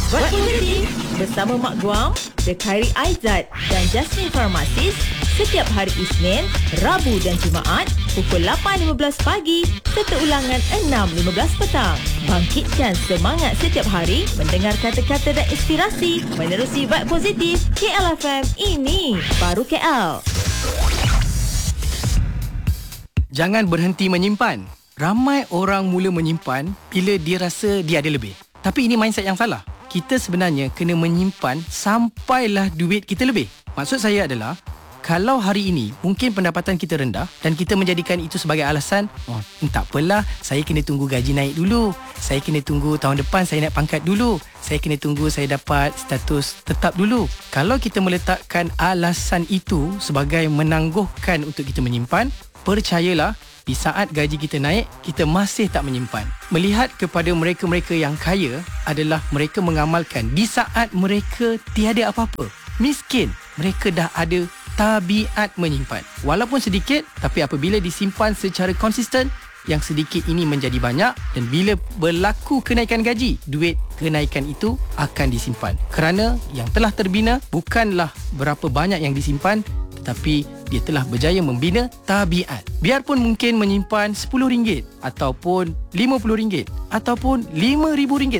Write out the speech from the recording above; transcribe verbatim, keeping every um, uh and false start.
Buat Positif bersama Mak Guam, The Khairi Aizat dan Jasmine Pharmacist setiap hari Isnin, Rabu dan Jumaat pukul lapan lima belas pagi serta ulangan enam lima belas petang. Bangkitkan semangat setiap hari mendengar kata-kata dan inspirasi menerusi Buat Positif K L F M. Ini baru K L. Jangan berhenti menyimpan. Ramai orang mula menyimpan bila dia rasa dia ada lebih. Tapi ini mindset yang salah. Kita sebenarnya kena menyimpan sampailah duit kita lebih. Maksud saya adalah, kalau hari ini mungkin pendapatan kita rendah dan kita menjadikan itu sebagai alasan, oh tak apalah, saya kena tunggu gaji naik dulu, saya kena tunggu tahun depan saya naik pangkat dulu, saya kena tunggu saya dapat status tetap dulu. Kalau kita meletakkan alasan itu sebagai menangguhkan untuk kita menyimpan, percayalah, di saat gaji kita naik, kita masih tak menyimpan. Melihat kepada mereka-mereka yang kaya adalah mereka mengamalkan di saat mereka tiada apa-apa. Miskin, mereka dah ada tabiat menyimpan. Walaupun sedikit, tapi apabila disimpan secara konsisten, yang sedikit ini menjadi banyak, dan bila berlaku kenaikan gaji, duit kenaikan itu akan disimpan. Kerana yang telah terbina bukanlah berapa banyak yang disimpan, tetapi dia telah berjaya membina tabiat. Biarpun mungkin menyimpan sepuluh ringgit ataupun lima puluh ringgit ataupun lima ribu ringgit